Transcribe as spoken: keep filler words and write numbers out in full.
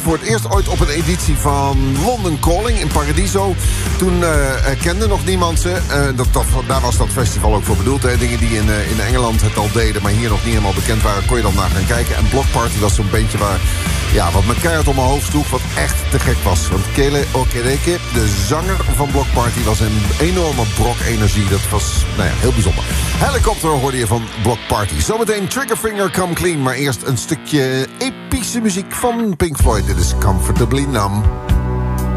voor het eerst ooit op een editie van London Calling in Paradiso. Toen uh, kende nog niemand ze. Uh, dat, dat, daar was dat festival ook voor bedoeld. Hè. Dingen die in, uh, in Engeland het al deden, maar hier nog niet helemaal bekend waren, kon je dan naar gaan kijken. En Block Party was zo'n bandje waar, ja, wat me keihard om mijn hoofd sloeg, wat echt te gek was. Want Kele Okereke, de zanger van Block Party, was een enorme brok energie. Dat was, nou ja, heel bijzonder. Helicopter hoorde je van Block Party. Zometeen Triggerfinger Come Clean, maar eerst een stukje epische muziek van Pink Floyd. Dit is Comfortably Numb.